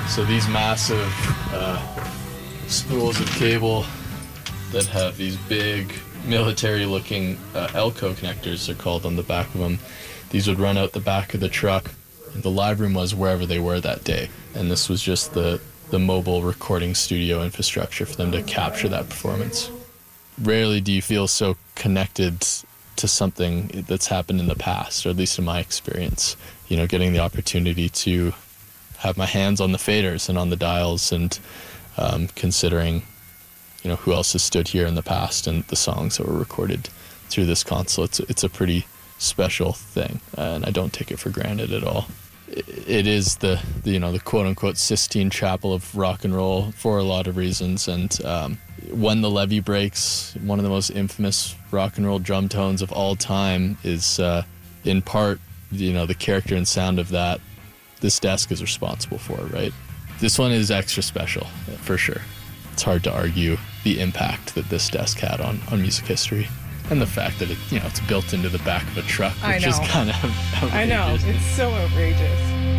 So these massive spools of cable that have these big military-looking Elco connectors, they're called, on the back of them. These would run out the back of the truck. The live room was wherever they were that day, and this was just the mobile recording studio infrastructure for them to capture that performance. Rarely do you feel so connected to something that's happened in the past, or at least in my experience. You know, getting the opportunity to have my hands on the faders and on the dials, and considering, you know, who else has stood here in the past and the songs that were recorded through this console. It's a pretty special thing, and I don't take it for granted at all. It is the quote-unquote Sistine Chapel of rock and roll for a lot of reasons, and When the Levee Breaks, one of the most infamous rock and roll drum tones of all time, is in part, you know, the character and sound of that this desk is responsible for, right? This one is extra special, for sure. It's hard to argue the impact that this desk had on music history. And the fact that it's built into the back of a truck, which is kind of outrageous. I know, it's so outrageous.